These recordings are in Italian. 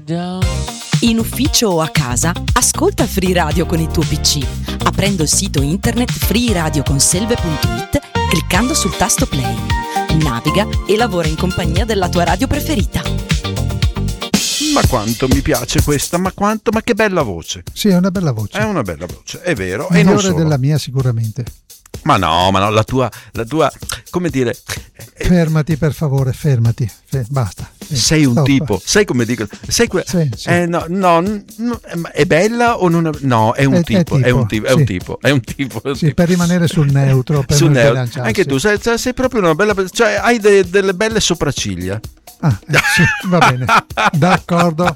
In ufficio o a casa, ascolta Free Radio con il tuo PC, aprendo il sito internet freeradioconselve.it, cliccando sul tasto play. Naviga e lavora in compagnia della tua radio preferita. Ma quanto mi piace questa, ma che bella voce. Sì, è una bella voce. È una bella voce, è vero. Migliore e non solo della mia sicuramente. Ma no, la tua, come dire... Fermati per favore, fermati. Basta. Sei un tipo, sai come dico? Sei sì. No, è bella o non è? No, è un tipo. Sì, per rimanere sul neutro, per sul non neutro. sbilanciarsi. Anche tu sei proprio una bella, cioè hai delle belle sopracciglia. Sì, va bene, d'accordo.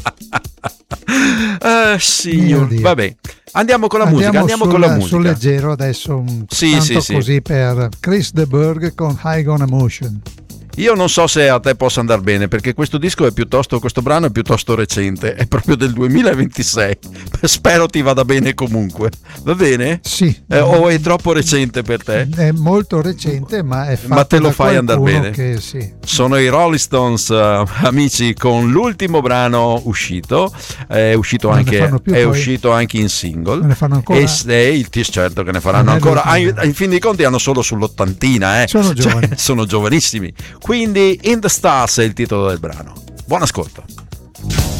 Signor, vabbè. Andiamo con la musica, con la musica. Sul leggero adesso, sì. Così per Chris de Burgh con High on Emotion. Io non so se a te possa andare bene, perché questo brano è piuttosto recente, è proprio del 2026. Spero ti vada bene comunque. Va bene? Sì. O è troppo recente per te? È molto recente, ma è fatto ma te lo da fai andare bene. Che, sì. Sono i Rolling Stones, amici, con l'ultimo brano uscito. È uscito anche in single. Ne fanno ancora? Certo che ne faranno ancora. In fin dei conti hanno solo sull'80. Sono giovani. Sono giovanissimi. Quindi In the Stars è il titolo del brano. Buon ascolto.